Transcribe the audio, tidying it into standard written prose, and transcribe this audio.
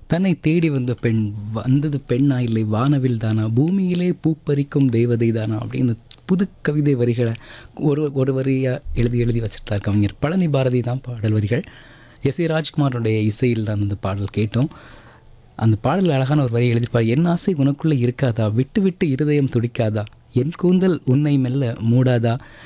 தன்னை தேடி வந்த பெண் வந்தது பெண்ணா இல்லை வானவில் தானா, பூமியிலே பூப்பறிக்கும் தேவதை தானா அப்படின்னு புது கவிதை வரிகளை ஒரு ஒரு வரியாக எழுதி எழுதி வச்சுருந்தார் கவிஞர் பழனி பாரதி தான் பாடல் வரிகள். எஸ் ஏ ராஜ்குமாரோடைய இசையில் தான் அந்த பாடல் கேட்டோம். அந்த பாடல் அழகான ஒரு வரி எழுதிப்பார். என் ஆசை உனக்குள்ளே இருக்காதா, விட்டு விட்டு இருதயம் துடிக்காதா, என் கூந்தல் உன்னை மெல்ல மூடாதா,